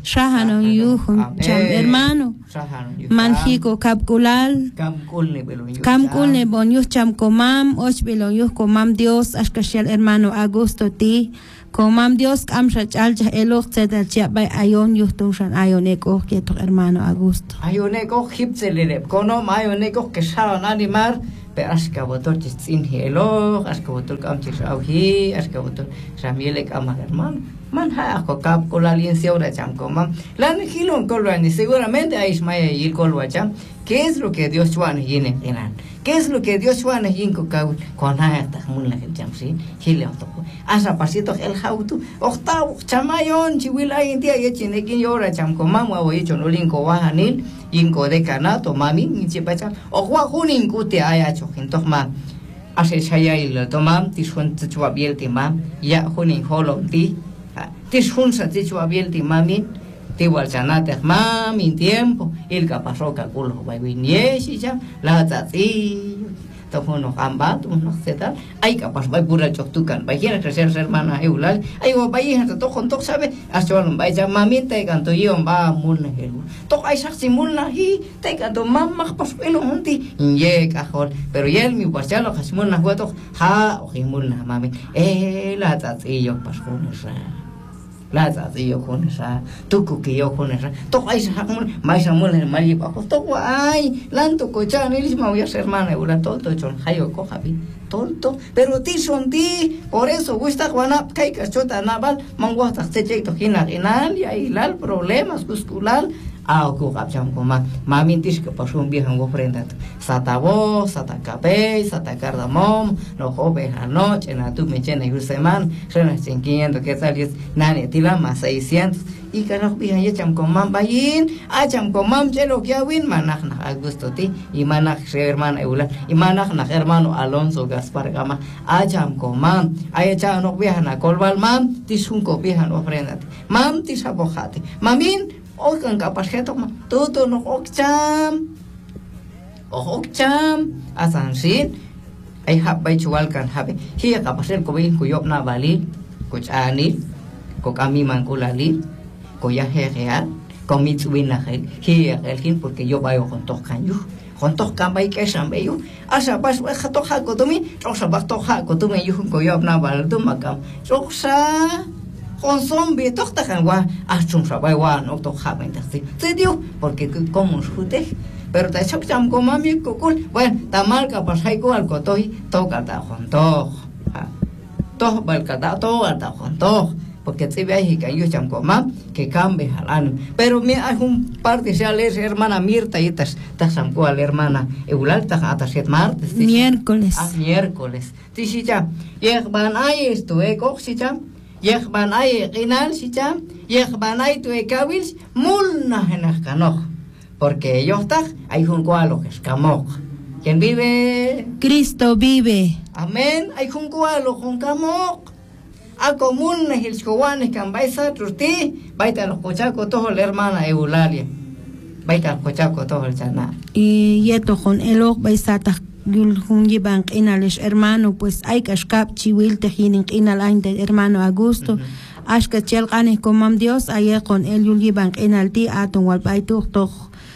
Shahano yuhun cham hermano. Manjico kapkulal. Kamkulne bon yuh cham komam. Och belon yuh komam Dios. Ashkashel hermano Augusto ti. Komam Dios amshach alja eloch zedal chia bay ayon yuh tushan ayoneko kieto hermano Augusto. Ayoneko hipselelep. Konom ayoneko que sharon animar. Pero ashkabotor chistin hielo, ashkabotor kamchis auhi, ashkabotor shamielek amar hermano. Manha ako kap kolaliencia ora cham komam. Lan hilon kolwani seguramente aishmaya yil kolwacham. ¿Qué es lo que Dios chuan yine enan? ¿Qué es lo que Dios chuan yin ko kaw kona ta mun la jam sin hilon to. Asa pasito el hautu. Octavo chamayon chiwila india yechine kin yora cham komam wa yecho no linko wahanil. Inko de canato mami ni chipacha o gua junin kute aya chojin toma ase chaya il toma tishun tchwa bielti mam ya junin holom ti tishun sa tchwa bielti mami ti walchanate mami tiempo el capasó calculo vai vinieshi ya la tati tomono amba tomono zetal hay capaz vai pura choktukan vai quiere crecer hermana eulal ay o vai hasta to con to sabe astron vai ya mami te canto yo ba mun helu to ay saksi mun hi te canto mamma pas pelo hunti ye cajol pero yel mi pasalo hasmun na hueto ha o himun na mami la tatillo pas con esa la tatillo con esa tuku que yo con esa to ay sakmun mai samun el mali pa to ay lanto cochan ilis ma voy a ser hermana eulal todo chon hayo ko habi tonto pero ti son ti por eso gusta juana kai cachota naval manguata se cheito hina y ahí la problemas muscular algo capcham coma mami tish que pasó un viejo ofrenda satabo satakape satakardamom no joven anoche na tu me chena y semana son 500 que tal es nani tila más 600 y que no bien ya cham comam bayin acham comam chelo que win manaj na Augusto ti y manaj hermano eula y manaj na hermano Alonso Gaspar Gama acham comam ay cha no viajan a colval mam tishun ko viajan ofrenda mam tisabojate mamin okan kapasheto ma todo no okcham asansin ay habay chuwal kan habe hiya kapasel ko bin kuyop na balil ko chani ko kami mankulali ko ya hereal ko mitsuin na hiya elhin porque yo bayo con tokanyu con tokan bay que sambeyo asa pas wa khatoha ko tumi rosa baktoha ko tumi yu ko yop na bal tumakam rosa con zombie tohta wa achum sabai wa no to haben tasi se dio porque como jute pero ta chok cham ko mami ko kul bueno tamal ka pasai ko al kotoi toka ta con to bal ka ta to ta con to porque se ve ahí que yo cham ko mam que cambie halan pero me hay un parte se ale hermana Mirta y tas sam ko al hermana Eulal ta hasta 7 martes miércoles tisi cham yerban ay esto ko si cham Yehban ay ginal sicham, yehban ay tu ekawils mulna henach kanoch, porque ellos tag hay junto a los escamok. ¿Quién vive? Cristo vive. Amén. Hay junto a los junkamok. A común el chowanes que ambaisa trusti, baita los cochacos todo la hermana Eulalia, baita los cochacos todo el chana. Y yeto con elok baisata. Yulhungi bank inalish hermano pues hay que escap chiwil tejinin inalain de hermano Augusto ashka chelqani komam Dios ayer con el yulgi bank inalti aton wal baitu to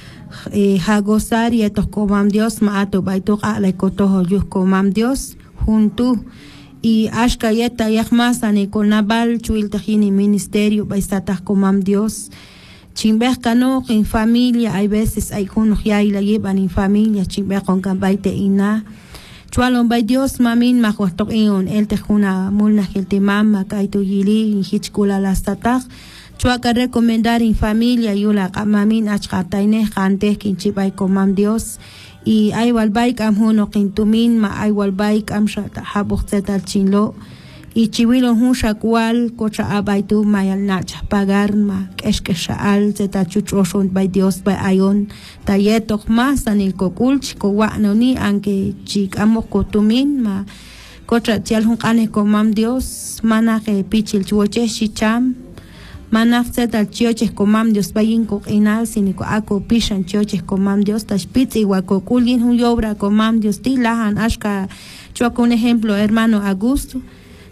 hagosar y etos komam Dios ma ato baitu ala koto yus komam Dios junto y ashka yeta yahmasani con nabal chiwil tejini ministerio baisata komam Dios Chimber cano en familia, hay veces hay unos ya y la llevan en familia, chimber con cambaite ina. Chualon by Dios mamin mahuastok ion, el te juna mulna el te mama, kaito yili, y hichkula las tatak. Chuaca recomendar en familia, yula mamin achkataine, jante, quinchibay comam Dios. Y hay walbaik am huno quintumin, ma hay walbaik am shata habukzetal chinlo. Y chiwilo hun shakwal kocha abaitu mayal nacha pagar ma keske shaal zeta chuchoshon by Dios by ayon tayetok mas anil kokulch ko wano ni anke chik amo kotumin ma kocha tial hun kane komam Dios mana ke pichil chuoche shicham mana zeta chioche komam Dios bayin ko inal siniko ako pishan chioche komam Dios tashpitz igual kokulin hun yobra komam Dios tilahan ashka chuaco un ejemplo hermano Augusto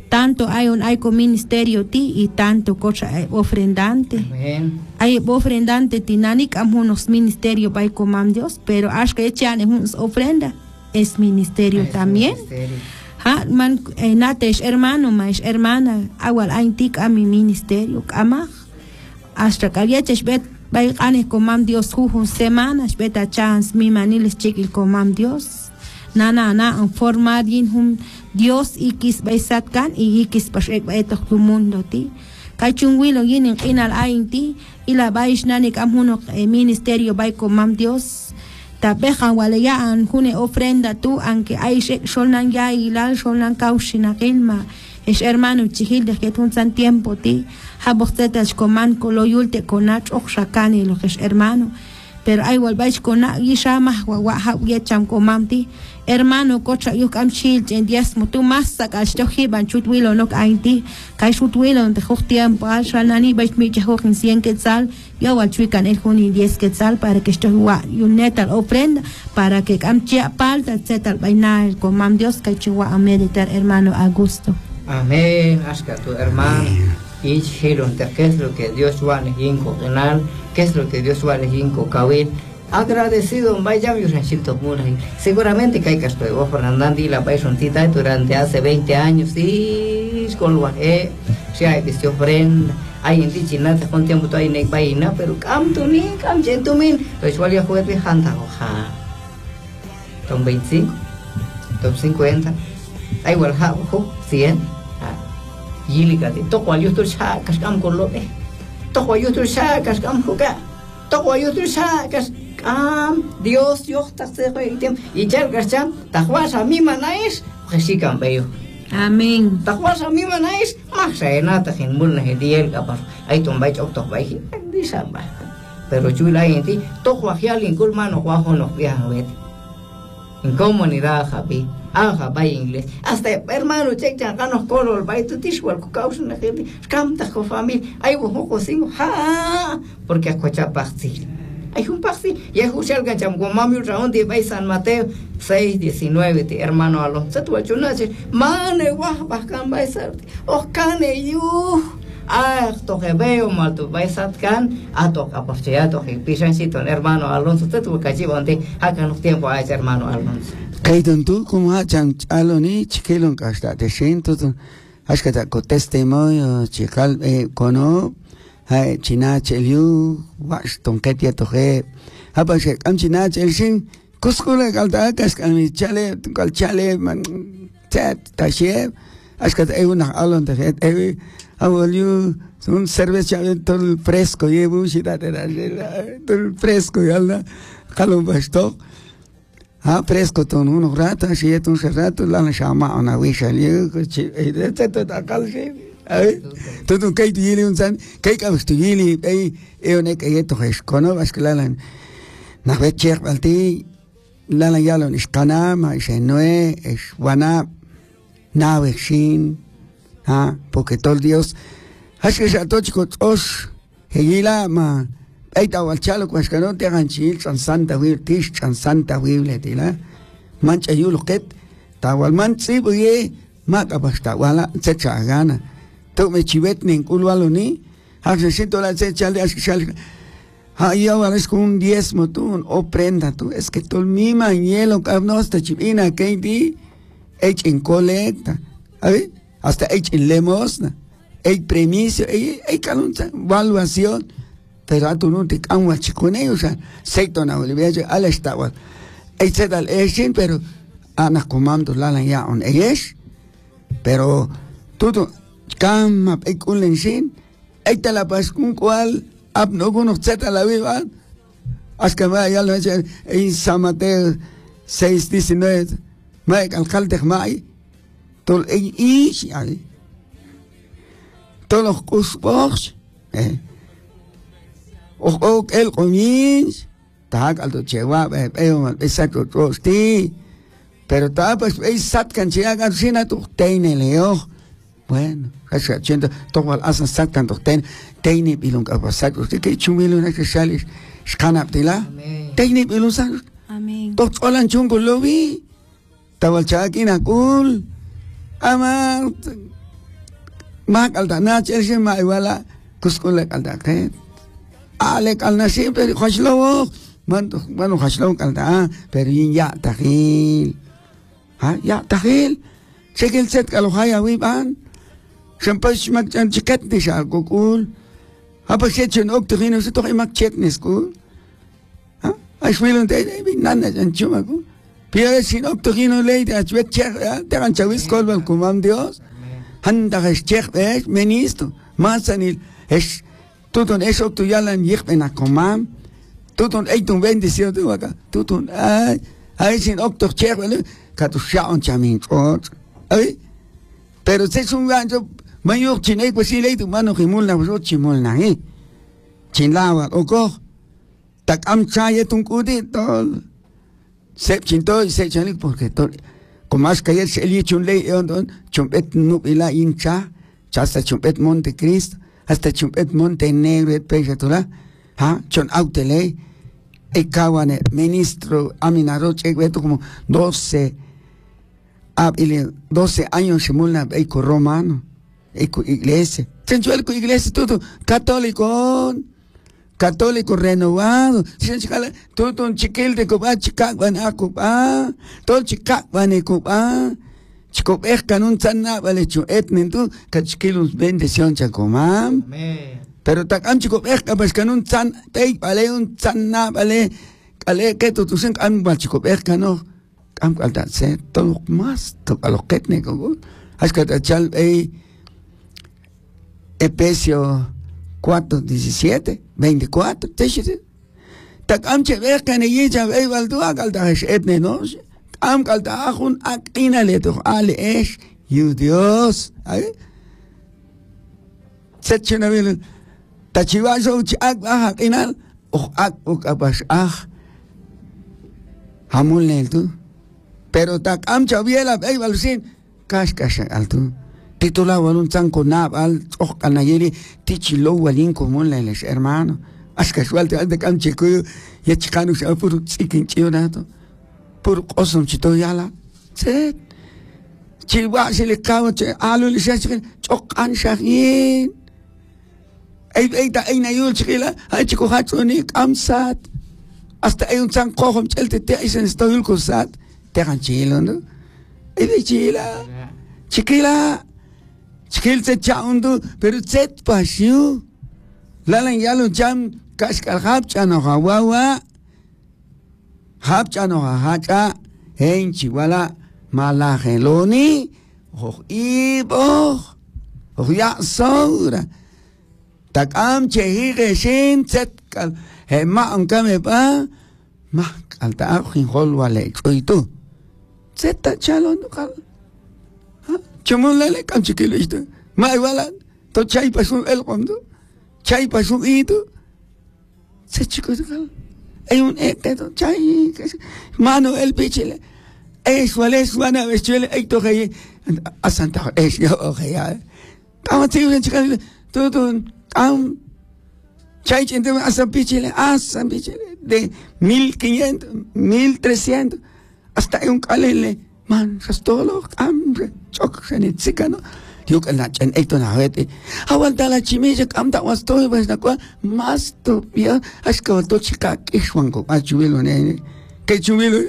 tanto hay con ministerio ti y tanto cosa ofrendante. Amén. Hay ofrendante tinanik am unos ministerio para comam Dios, pero que echan unos ofrenda es ministerio también. Ha man natesh hermano más hermana awal aintik a mi ministerio amaj hasta que bet bay ane comam Dios jujun semanas beta chance mi maniles chiquil comam Dios nana an formar yin Dios ikis baisat kan y ikis pasek baetok tu mundo ti kachungwilo yin inal ainti ila baish nanik am huno ministerio bay comam Dios tapejan walaya an june ofrenda tu aunque hay solnan ya ilal solnan kaushina kilma es hermano chihil de que tun san tiempo ti haboctetas coman coloyulte conach oxakani lo que es hermano pero hay walbais cona yishama wa yecham comamti hermano cocha yuk am chil en dias mutu masa kastohi ban chutwilo nok ainti kai chutwilo de hoch tiempo alshanani bais mi hoch en 100 quetzal yo wal chuican el juni 10 quetzal para que esto wa yunetal ofrenda para que am chia palta etcétera vaina el comam Dios kai chua a meditar hermano a gusto. Amén, hasta tu hermano. Y ¿qué es lo que Dios va a elegir canal? ¿Qué es lo que Dios va a elegir kawil? Agradecido, vaya mi ranchito murahi. Seguramente que hay que estoy vos Fernando y la paisontita durante hace 20 años. Sí, con lo que si hay que se ofrenda. Hay en dichinata con tiempo hay nek vaina, pero cam gentumin. Pues igual ya jugué de hanta hoja. Tom 25, tom 50. Hay igual ja 100. Yilikati tokwa yutur sha kaskam kollobe tokwa yutur sha kaskam huka tokwa yutur sha kaskam Dios takse item y jar kaskam takwas a mi manais khashikam bayo amén takwas a mi manais mahsaena takin mulna hediel kapar ay tombay tok bay disamba pero chula inti tokwa hialin kulmano kwa hono viajan wet en comunidad happy Aja, by inglés. Hasta hermano, checa, ganos color, by tu tishwal, causa una gente, canta con familia, hay un poco cinco, ja, porque escucha partir. Hay un partir, y es un gancham con mami raón de Bay San Mateo 6:19, de hermano Alonso, tu achunache, mane, guapacan, by sarte, oscane, you. Toque veo mal tu baisatkan, toca aporteado, que pisancito, hermano Alonso, tu cachibonte, hagan los tiempos a ese hermano Alonso. Kaiton tu como hachan aloni chiquilon casta de siento tu hasta con testimonio chical cono hay china cheliu waston que te toque apache am china chelsin cuscula calda cascami chale cal chale man chat tache hasta una alon de abuelo un cerveza todo fresco llevo chita de todo fresco y alna calum basto fresco ton uno rato, así es un rato, la llama una wisha, todo calce, todo que tiene un san, que cabes tu yili, un que esto es cono, vas que la na vecher balti, la yalon es canama, es noe, es wana, na vechin, porque todo Dios, así es a todos os, hegila ma. Ahí está el chalo que no te hagan chil chan santa wil tish chan santa wil tila mancha yulo ket tawal man si buye maka basta wala secha gana to me chivet nin kulwalo ni hace la secha de ashal ya ahora es con un diezmo tú o prenda tú es que todo mi mañelo cabnosta chivina que di ech en colecta hasta ech en lemosna ech premicio ech calunza valuación pero a tu no te canguas con ellos, secto na Bolivia, al estado. Ahí se da el echen, pero ana comando la ya on ellos, pero todo cama peculen sin, ahí te la pas con cual, ab no conoce la viva, hasta que vaya lo echen en San Mateo 6:19, me alcalde mai, todo y todos los cuspos, o el comienzo, tac al chewa, exacto, trosti, pero tapas, sat canchea garcina tu teine leo, bueno, casi haciendo todo al asan sat can tu teine bilung abasat, usted que chumilo na que sales, scanap de la, teine bilung sat, amén, todos olan chungo lobi, tabal chakina cool, amar, ma kalta na chelsi ma iguala kuskule kalta ke ale kalna siempre khashlo mano khashlo kalta pero ya tahil ya tahil chekel set kalo haya wiban shampash mak chan chikat ni sha kokul apa setchen ok trin so doch immer chetnis ku ich will und nan an chuma ku pero sin ok trin leid at wet cher der an chawis kolbal kumam dios handa es cher ministro masanil es tutun es ok tu yalan yich ben akomam tutun eitun bendición tu acá tutun ay sin ok tu cher ka tu shaon chamin ot ay pero se es un gancho mayor chinei pues si leid mano himul na so chimol na chinlawa oko tak am chaye tun kudi tol sep chinto se chanik porque tol como más que se li chun lei on chumpet nu ila incha hasta chumpet Montecristo hasta chumpet Montenegro et pejatura chon autele e kawane ministro aminaro chegueto como 12 años simulna eco romano eco iglesia sensual con iglesia todo católico renovado todo un chiquil de coba chica van a coba todo chica van a coba chico pescan un sana vale chu etnen tu cachiquilus bendición chacomam pero takam chico pesca pescan un san pei vale un sana vale ale que tu sen am chico pesca no am alta se todo más to a los ketnego has que tachal Efesios 4:17, 24, tak am chever kan yeja val du akalta es etne no am kalta ajun akinale to ale es you Dios ay setchena vil tachivaso chak akinal ok abas hamul tu pero tak am chaviela val sin kash altu titula walun tanko nabal kanayeli tichilo walin como les hermano as casual de cam chico ya chicano se por chiquin chionato por osum chito yala se chiwa se le kawo che alu le chicken chokan shahin ay na yul chila ay chico hatsoni kamsat hasta hay un tan kohom chelte te isen stoyul kusat te ganchilo no chila chiquila chiquil se chaundo pero set pasio lalan yalo jam kaskal hapchano hawawa hapchano hacha henchi wala malageloni ibo ya saura takam chehige shin set kal hema ankame pa ma alta hin hol wale choito set chalon kal chumulale kan chiquilo isto ma igual to chay pasu el cuando chay pasu ito se chico hay un to chay mano el pichile es wana vestile hay to hay a santa es yo ya kama tío en chica todo chay gente a san pichile de 1500 1300 hasta hay un calele man rastolo hambre chok sani tsikano yo que la chen esto na vete aguanta la chimilla camta was todo pues na kwa más to pia es que to chica que juango a chubilo ne que chubilo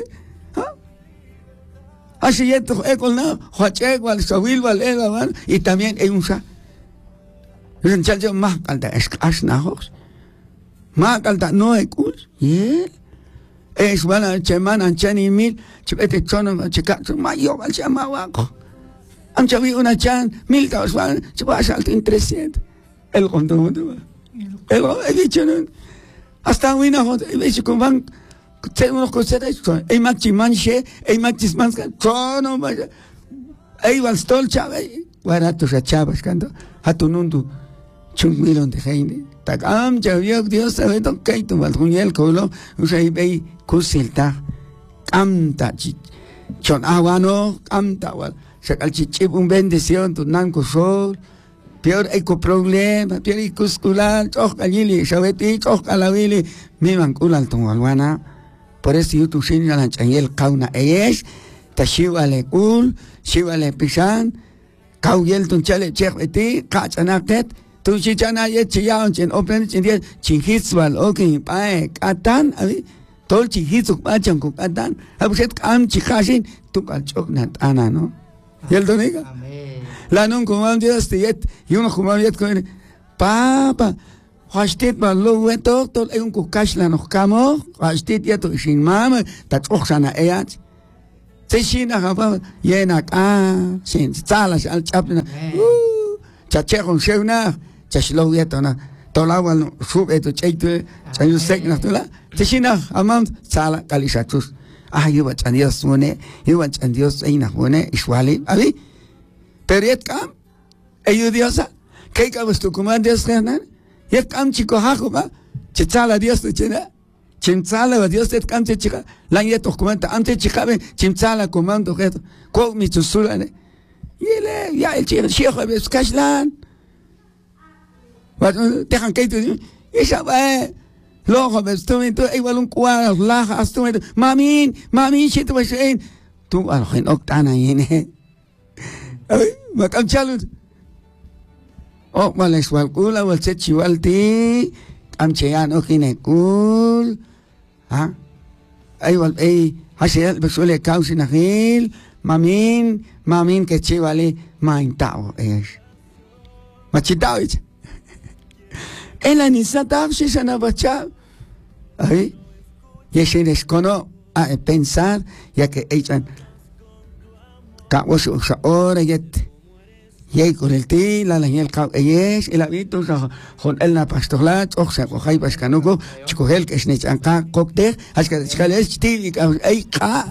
así esto ecolna hoche igual sobil vale y también hay un sa un chacho más calda es asnajos más calda no hay cool es bueno chemana chani mil chete chono chica mayo al chamawaco am chavi una chan 1000 chupa salto en 300 el conto el he dicho hasta una vez con van tenemos cosas esto hay machimanche hay machismanska chono hay van stol chave barato ya chavas canto hatunundu chungmilon de gente takam chavio Dios sabe to kaito valjuñel colo usai bei kusilta amta chon awano amta wal sakal chip un bendición tu nanko sol peor eco problema peor icuscular choc alili sabeti choc alawili mi manculan tu walwana por eso yo tu sin la chayel kauna es ta shiwale kul shiwale pisan Kauyel tun chale chekti kachanaket tu chichana ye chiyaon chen open chen dia chinhitswal okay pae katan abi tol chihitsuk pachan ku katan abuset am chikashin tu kalchok nat ana no yel doniga la non kumam dios tiet yuno kumam yet ko papa hastit ba lo weto tol un ku kashla no kamo hastit yet shin mama tat oxana eyat Tishina haba yena sin tsala al chapna chachekon shevna chashlo yetona tolawal shubeto chaitu chayu sekna tula tishina amam tsala kalishatus yuba chandios mone yuba chandios eina mone ishwali abi periet kam diosa kai ka bustu kumandes kana yet kam chiko hakuba chitsala dios chena chimtsala wa Dios te cante chica la yeto comenta antes chica chimtsala comando que co mi tusula ne yele ya el chico ves kashlan wa dejan que tú esa va logo ves tú igual un cuadro la has tú mami si tú vas en tú al gen octana yene ma kam chalut vale swal kula wal set chivalti am chean okine kul أيوة هشيل بسؤال كاوس نخيل مامين كتشي والي ما ينتعو إيش ما تشداوش إلا نسا تعرفش سنة بتشاو أي يشينش كونو pensar ya que echan كاوس شعور يت يي كولتي لا يل كاو ايش الى بيتو خون النا باستولات اوخ خاي باش كانوكو تشكوهل كشنيت انقا كوكتير هاشكا تشكالش تي اي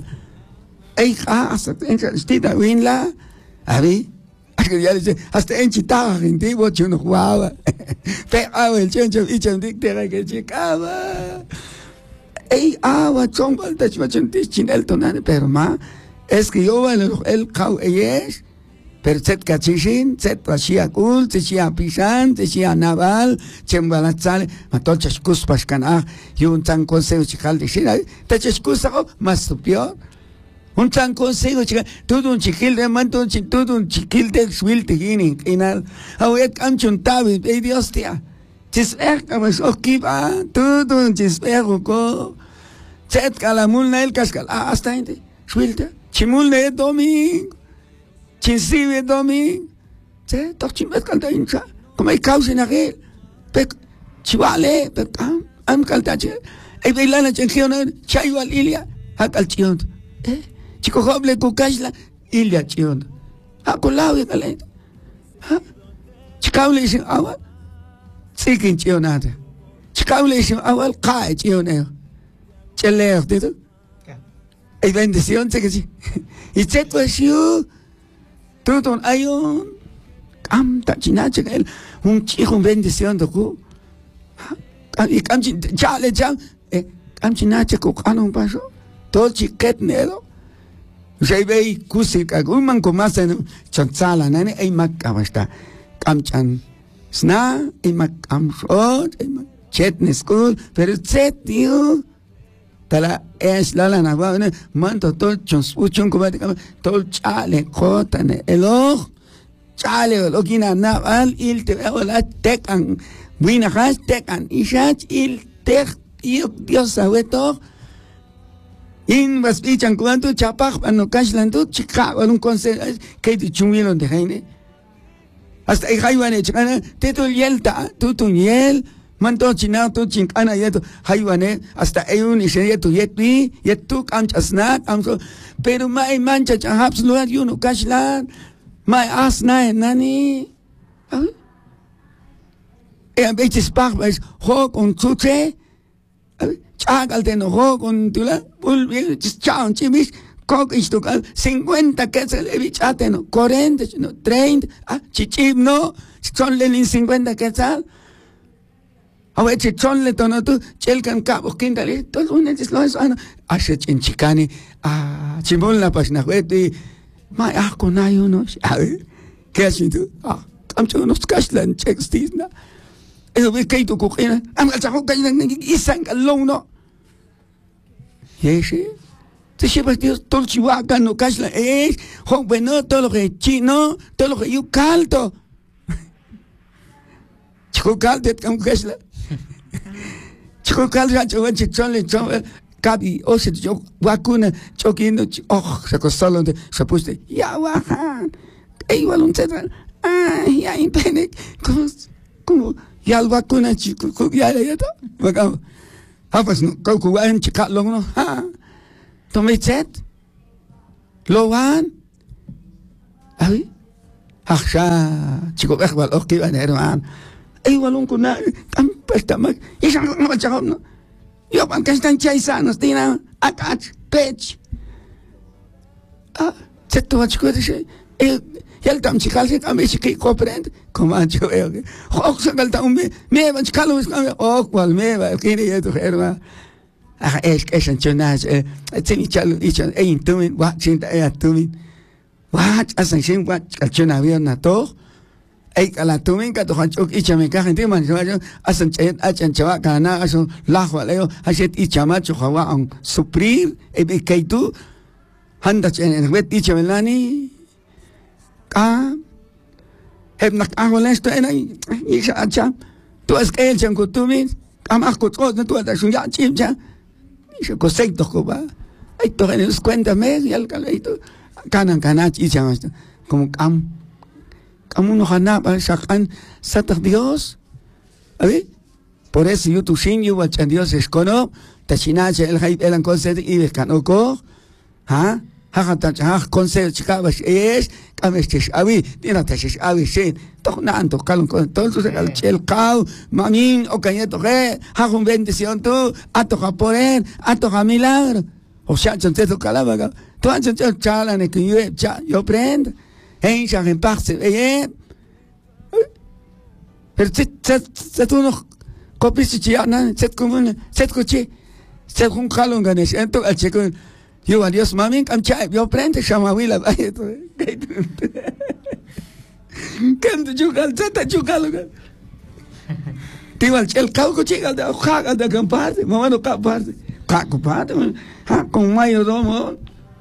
قا انت ستيدا وين لا ابي هاشكا يالي هاستا انت تا انتي بوتشو نخواوا في اول تشنجو ايچم ديك تيرا كيكاوا اي تشون بالتش بچنتي چينل تونان pero ma es que yo el kau ايش pero set kachishin, set pashia kul, tishia pishan, tishia naval, chembalatzale, matolchas kus pashkanah, y un tan consejo chical de Shina, tachas más superior. Un tan consejo chical, todo un chiquil de manto, todo un chiquil de swil de guining, inal, awet kamchun tabi, Dios tía. Chisper, pues, okiba, todo un chisper, ko, set kalamul nail kaskal, hasta ente, swilta, chimul ne domingo. Chinsive domingo, ¿sí? Toch chimet calta incha, como hay causa en aquel, pec, chivale, pec, am calta che, hay bailana chengiona, chayo al ilia, hakal chion, chico joble kukashla, ilia chion, hakulao y calenta, chicable sin agua, sikin chionata, chicable sin agua, cae chioneo, cheleo, ¿tito? Hay bendición, sé que sí, y checo es yo. Todo hay un tachinache que un chico bendición de ku y chale chinache ku un paso todo chiquet nedo se ve kusika man como hacen chansala nene ay makabasta chan sna y makam shot chetne school pero chet tío tala es la nava manto todo chon como todo chale cotane elo chale lo kina naval il te wala tekan wina has tekan ishach il tek Dios sabe todo in was ichan cuanto chapaj no kashlandu chica un consejo que tu chumilo de heine hasta hay haywane chana tetul yelta tutun yel manto china tu chinkana yeto haywane hasta ayun ishetu yetu kamchasna amso pero mai mancha chahaps luar yuno kashlan mai asna nani a veces pagos ho con chuche chagal de no ho con tula pul chao chimis coc istucal 50 que se le bichate no 40 no 30 chichib no son le 50 que sal a veces son le tono tu chelkan cabo quintale todo un es lo eso ashe chinchikani chimol la página web mai con hay uno qué haces tú amcho unos kashlan checks tisna eso ve que tú cogina am al chajo que isan al no yeshe te llevas Dios todo el chihuahua, no cachla, bueno, todo lo que chino, todo lo que yo caldo. Chico caldo, como cachla. Chico caldo, ya yo chole, cabi, se yo vacuna, choquino, se costó se puse, ya bajan, igual un centro, ya impene, como, ya el vacuna, chico, ya, vacamos. Pues no, cucuan, chicalo, no, tomé set, lo van, ahí, chico, igual, van a hermano, igual un cuna, campesta, y ya no va a chajar, no. Yo, que están chaisanos, tienen acá, pech. Se toma chico, dice, el tam chical se cambia, que comprende, como yo veo que, se calta me va chicalo, cual me va, que tu hermano. Es un chonaz, tiene chalo, y tumin, watching the tumin, watch, as I think, watch, al chonavion na to. La tuminga to hanchok ichame kajen timan asan chen achan chawa kana aso lahwa leo aset ichama chawa ang suprir ebe kaitu handa chen wet ichamelani ka hebnak aholesto enai isha acha tu es que el chan kutumin amak kutko na tu ata shunya chimcha isha kosekto ko ba ay to en los cuenta mes y al kaleito kanan kanach ichama como como no ganaba sacan satas Dios, ¿sabes? Por eso yo tu sin yo bachan Dios es cono, tachinache el hype eran concept y descanoko, concept chicabas es, camestes abi, tiene taches abi sin, tohnanto calon con todo el cao, mamin o cañeto que, hago bendición tú, atoja por él, atoja milagro, o sea, chanteto calabaga, tú han chanteto chalan que yo prendo. Eentje geen pacht, zet toen nog kopjes aan, zet koetje, zet gewoon galonganes. En toen als je kon, yo adios mami, kam chai, yo prende chamawila, kan tu jugal, zet jugal. Tiwal el kauko chigal de haga de camparte, mamá no camparte, camparte, con mayordomo,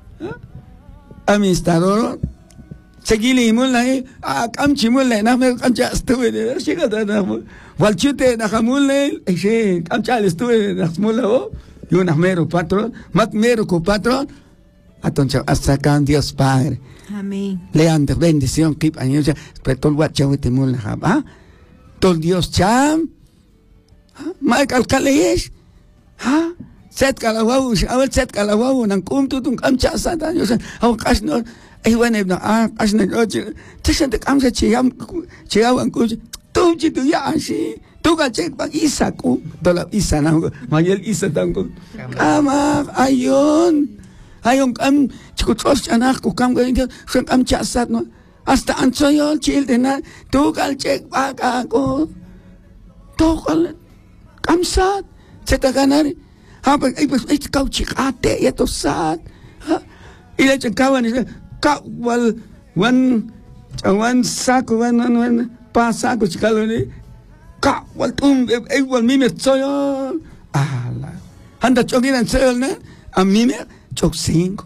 amistador. Segili mulai, kamchi mulai, me kamcha estuve, llega na walchute na hamulai, kamcha estuve na mulao, yo na mero patrón, mat mero co patrón, atoncha hasta can Dios Padre. Amén. Leander bendición, keep años, pero todo guachawete mulha, todo Dios cham, Michael Kalesh, set kalawau, awal set kalawau, nang kumtutun kamcha satan, yo sé, awakas no. Bueno, asna noche, te sientes camsa chiawan kuch, tú chitu ya así, tú caché pa isaku, tola isa nango, mayel isa tango, kama ayon kam chikutos chanak ku kam gain shon kam chasat no, hasta ansoyo chil dena, tú caché pa ko, tú kal kamsat, seta ganari, pues este cauchicate y esto sad, y le checaban y wal one saco one pa saco chicalo ni wal wal mime soyo anda choquiran soyo a mime choc 5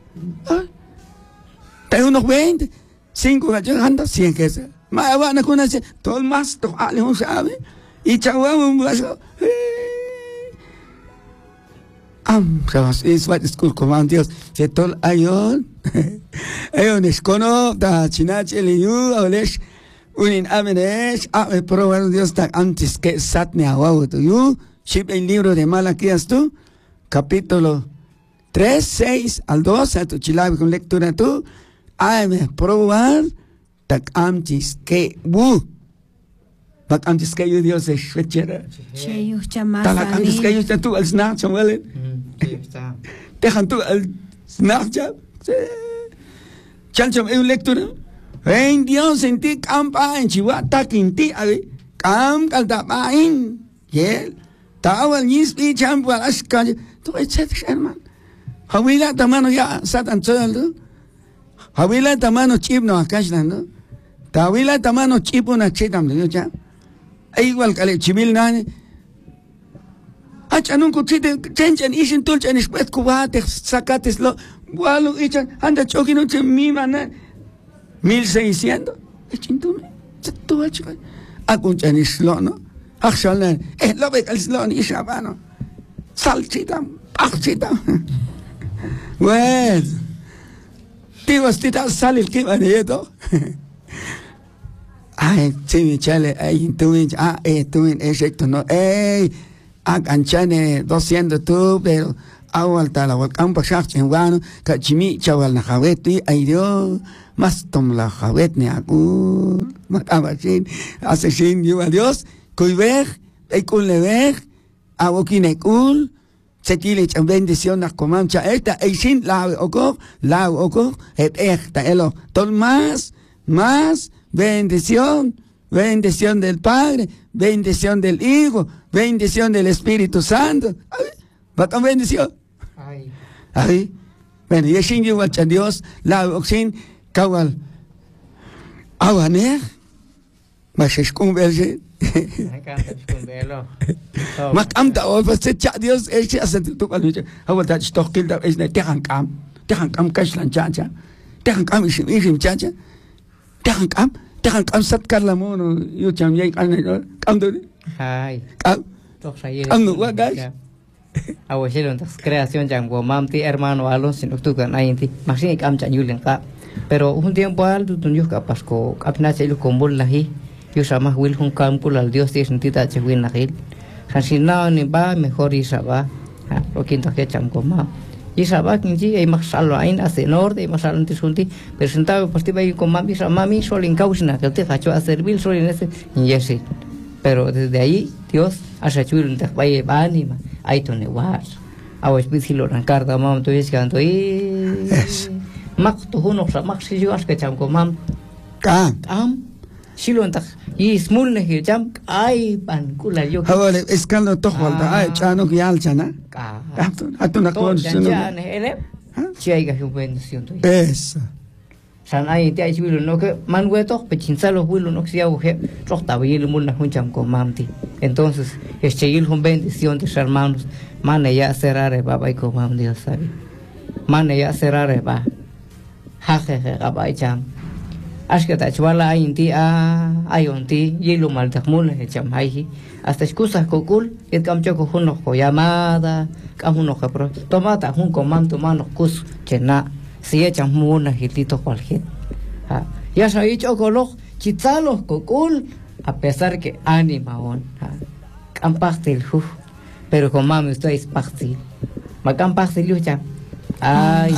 tengo unos 20 5 anda 100 que es más van a conocer todo más to ale un sabe y chawa un vaso es what school command Dios se tol ayon ayon es cono da chinache liu olesh unin amenes a probar Dios ta antes que sat me agua tu you ship el libro de Malaquías tú capítulo 3 6 al 12 a tu chilabe con lectura tú a me probar ta antes que Bak antes que yo Dios es fechera. Cheyo chamás. Talak antes que yo tú al snack chamuele. Dejan tú al snack cham. Chancham un lectura. Ven Dios en ti campa en chihuata quinti ave. Cam calda in. Yel. Tawal nispi champa las calle. Tú eches hermano. Hawila tamano ya satan todo. Hawila tamano chip no akashna no. Tawila tamano chip una chitam yo ya. Igual que el chimil nane, Achanun kuchite chenchan ishin tulchan ispuet kubate sacates lo gualo ichan anda chokino che mi mana 1600 echintune tu acha akunchan islo no akshalan lo be kalslon ishabano salchita achita wes tibas tita salil kibaneto ay chimi chale ay tuin tuin ejecto no aganchane 200 tu pero awal tala wal campo shach en guano kachimi chawal na jaweti ay Dios más tom la jawet ne aku matabachin aseshin yo a Dios kuibeg ay kulebeg awokine kul sekile chan bendición na comamcha esta ay sin la oko ta elo tol más bendición del Padre, bendición del Hijo, bendición del Espíritu Santo. ¿Bacán bendición? Ay. Bueno, y así yo voy a Dios, la oxin, kawal, awaner, mas es con verse. Mas amta o pues cha Dios es hace tu cuando hago ta stock kilda es ne tehan kam kashlan chacha. Tehan kam is chacha. Tehan kam sat karla mono yo cham yai kam do. Hai. Tok saya. Wa guys. Awasilo tas creación jam go mamti hermano Alonso sin tu kan ainti. Maksudnya kam chan yulen ka. Pero un tiempo alto tunjuk ka pasko kapna chelu kombol lahi. Yo sama wil hun kam al Dios ti sentita chewin lahil. Hasinao ni ba mejor isaba. Lo quinto que cham go mam. Isaba kinji ay maksalo ain hace norte masalo tisunti presentaba positiva y con mami mami solo en causina que te hacho a servir solo en ese yesi. Pero desde ahí Dios hace chulo te vaya anima. Ahí tone was. Awas bithilo rancarda mam tu es canto y mak tu huno sa mak si yo as que cham go mam. Kam Silon tak y smul ne jam ay pan kula yo. Hawale escalo to walda ay chano gyal chana. Atu na kon sino. Ya ne ele. Chiaiga hu bendición to. Esa. San ay te ay chulo no que man hueto pechinsalo huilo no sia uje. Rota bayil mul na hun cham ko mamti. Entonces cheil hun bendición de hermanos. Man ya cerrare baba y ko mam Dios sabe. Man ya cerrare ba. Haje baba cham. Ashkata chwala inti ayonti yelo maltakmul hecham haihi hasta excusas kokul et kamchoko huno ko llamada kamuno kapro tomata hun comando mano kus chena si echan muna hitito cualquier ya soy chokolo chitzalos kokul a pesar que animaon campastil pero con mami estoy pastil ma campastil lucha ay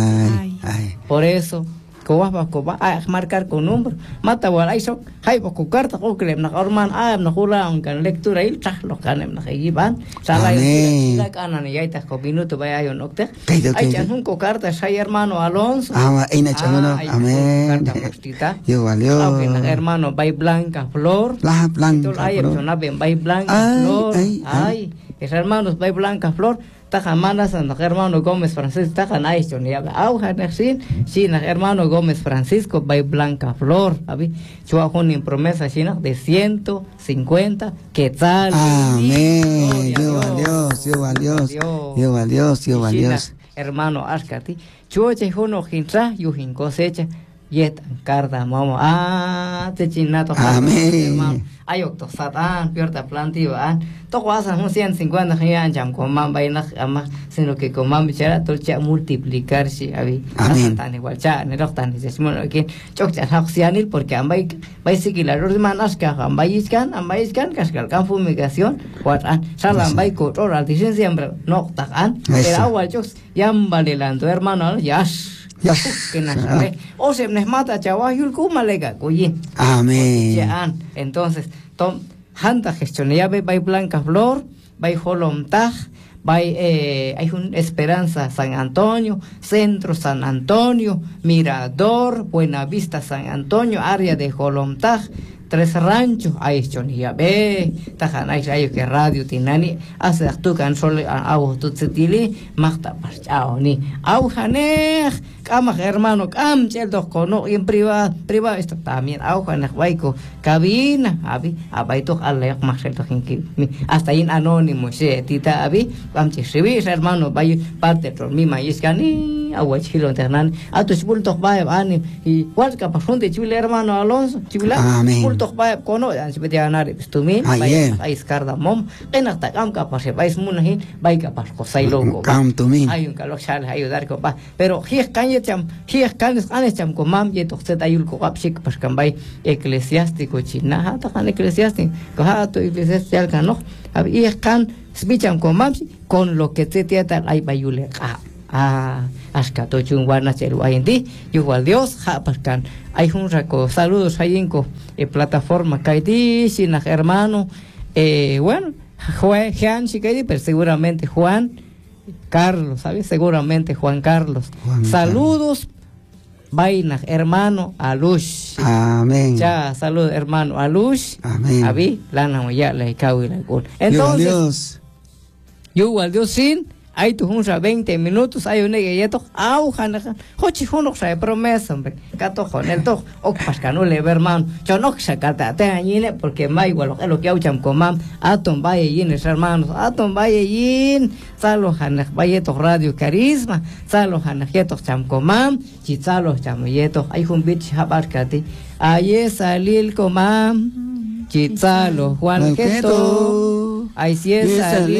por eso Kowa a marcar con número mata wala iso hay poco carta ko klem na orman na hula ang kan lectura il tah lo kanem na giban sala la kanan ya ita ko minuto ba ayon okte ay chan hun ko carta say hermano Alonso ina chano amén yo valio hermano bay Blanca Flor la Blanca ay sona ben bay Blanca Flor ay es hermanos bay Blanca Flor Tajamanas a hermano Gómez Francisco Tajanaicho ni habla auja nexin sí hermano Gómez Francisco by Blanca Flor abi chuajón en promesa china de 150 quetzales. Amén. Yo valió. Hermano Ascati chuoche jono jinsa yujin cosecha yet carda mamo te chinato amén. Ay octo satan pierta plantiva to guasa 150 gian jam con mamba y ama sino que con mamba chara tolcha multiplicarse abi tan igual cha ne tan es bueno que chokcha haxianil porque ambay seguir los manas que ambayiskan cascal can fumigación cuatro salam bay ko oral dicen siempre no takan pero agua choks yam valelando hermano yas que nasale o se nos mata chawahul kumalega kuyin amén. Entonces tom hanta gestionía by Blanca Flor by Holomtaj by hay un Esperanza San Antonio Centro San Antonio Mirador Buenavista San Antonio área de Holomtaj 3 ranchos, ahí chonía ve, tajan ahí rayo que radio tinani, hace tu can solo agua tu tili, magta parchao ni, aujanej, cama hermano, cam chel dos cono, en privado esto también, aujanej waiko, cabina, abaito alek más el tojinki, hasta ahí anónimo, tita abi, cam chisribi, hermano, vaya parte de mi maíz cani, agua chilo ternan, a tus bultos vaya, ani, y cuál capazón de chile hermano Alonso, chila, bultos vaya, cono, si me ganar, estumi, vaya, ahí escardamom, en hasta cam capaz, vais munahin, vaya capaz, cosai loco, cam to me, hay un calor chale, ayudar copa, pero hier canes cham comam, y entonces hay un copapsik, pues cambay eclesiástico, china, hasta can eclesiástico, cojato eclesiástico, cano, y can, spicham comam, con lo que te tiata, hay bayule, Ashkato chungwana chelu ayenti igual Dios japascan hay un raco saludos ahí en plataforma kaiti sin hermano bueno Juan Chiquedi pero seguramente Juan Carlos ¿sabes? Seguramente Juan Carlos saludos vaina hermano Alush amén ya salud hermano Alush amén abi lana moya la ikau y la gol entonces igual Dios sin hay tu hunsa 20 minutos hay un negueyeto aujan hochi hunok sa promesa hombre cato con el to ok pascano le hermano yo no sacata te añine porque mai igual lo que aucham comam atom valle yin hermanos atom valle yin salo hanak vayeto radio carisma salo hanak yeto cham comam chi salo cham yeto hay un bich habarkati aye salil comam chi salo Juan Geto ay si es